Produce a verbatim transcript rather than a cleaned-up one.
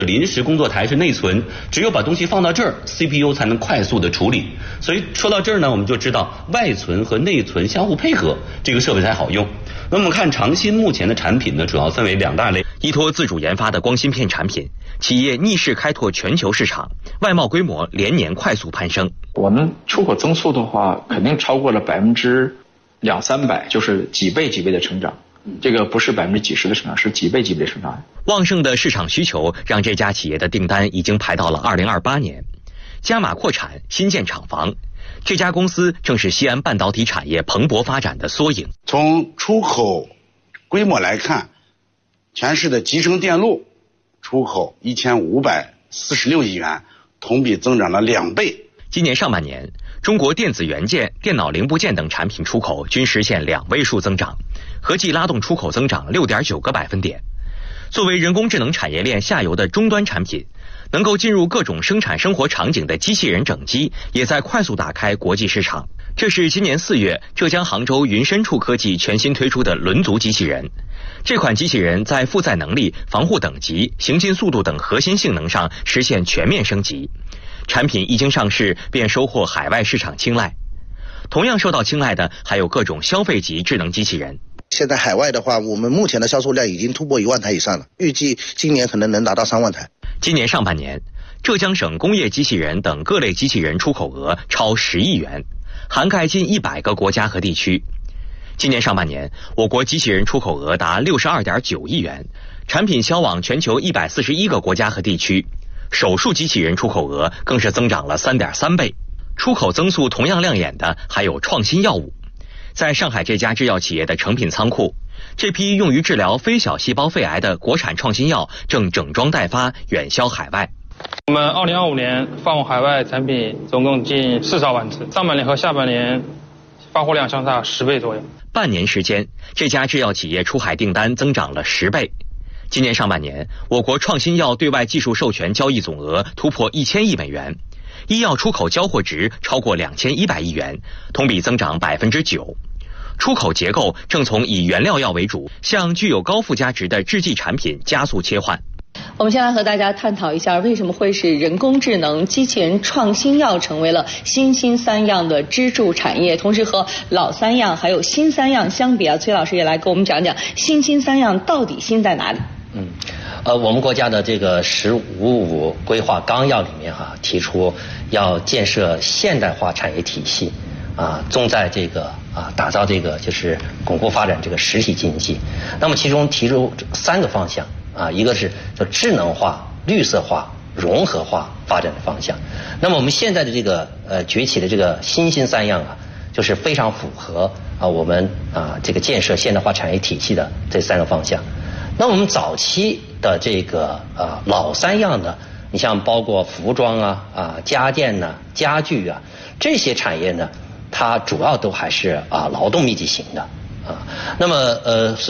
临时工作台是内存，只有把东西放到这儿 ，C P U 才能快速的处理。所以说到这儿呢，我们就知道外存和内存相互配合，这个设备才好用。那么我们看长鑫目前的产品呢，主要分为两大类。 依托自主研发的光芯片产品，企业逆势开拓全球市场，外贸规模连年快速攀升。 我们出口增速的话，肯定超过了百分之两三百，就是几倍几倍的成长。这个不是百分之几十的成长，是几倍几倍的成长。 旺盛的市场需求让这家企业的订单已经排到了二零二八年，加码扩产，新建厂房。这家公司正是西安半导体产业蓬勃发展的缩影。 从出口规模来看，全市的集成电路出口一千五百四十六亿元，同比增长了两倍。 今年上半年，中国电子元件、电脑零部件等产品出口均实现两位数增长，合计拉动出口增长 六点九个百分点。作为人工智能产业链下游的终端产品，能够进入各种生产生活场景的机器人整机也在快速打开国际市场。这是今年四月浙江杭州云深处科技全新推出的轮足机器人。这款机器人在负载能力、防护等级、行进速度等核心性能上实现全面升级。产品一经上市便收获海外市场青睐。同样受到青睐的还有各种消费级智能机器人。 现在海外的话，我们目前的销售量已经突破一万台以上了，预计今年可能能达到三万台。 今年上半年，浙江省工业机器人等各类机器人出口额超十亿元，涵盖近一百个国家和地区。今年上半年，我国机器人出口额达 六十二点九亿元，产品销往全球一百四十一个国家和地区。手术机器人出口额更是增长了 三点三倍。出口增速同样亮眼的还有创新药物。在上海这家制药企业的成品仓库，这批用于治疗非小细胞肺癌的国产创新药正整装待发，远销海外。 我们二零二五年发往海外产品总共近四十万次，上半年和下半年发货量相差十倍左右。 半年时间，这家制药企业出海订单增长了十倍。今年上半年，我国创新药对外技术授权交易总额突破一千亿美元，医药出口交货值超过两千一百亿元，同比增长百分之九。出口结构正从以原料药为主，向具有高附加值的制剂产品加速切换。 我们先来和大家探讨一下，为什么会是人工智能、机器人、创新药成为了新兴三样的支柱产业，同时和老三样还有新三样相比啊，崔老师也来给我们讲讲新兴三样到底新在哪里。 嗯，呃，我们国家的这个“十五五”规划纲要里面哈、啊，提出要建设现代化产业体系，啊，重在这个啊打造这个就是巩固发展这个实体经济。那么其中提出三个方向啊，一个是叫智能化、绿色化、融合化发展的方向。那么我们现在的这个呃崛起的这个新兴三样啊，就是非常符合啊我们啊这个建设现代化产业体系的这三个方向。那我们早期的这个呃老三样呢，你像包括服装啊啊家电呢、家具啊这些产业呢，它主要都还是啊劳动密集型的啊。那么呃